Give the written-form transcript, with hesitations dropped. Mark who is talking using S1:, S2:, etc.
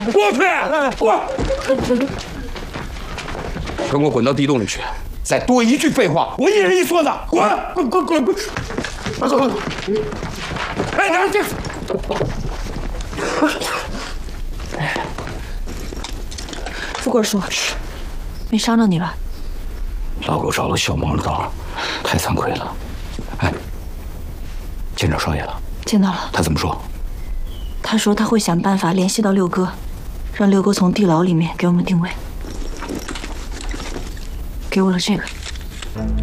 S1: 过去，过！跟我滚到地洞里去！再多一句废话，我一人一梭子！滚！滚！哎，等这。
S2: 富贵说，没伤着你吧？
S1: 老狗找了小毛的道，太惭愧了。哎，见着少爷了？
S2: 见到了。
S1: 他怎么说？
S2: 他说他会想办法联系到六哥，让六哥从地牢里面给我们定位。给我了这个。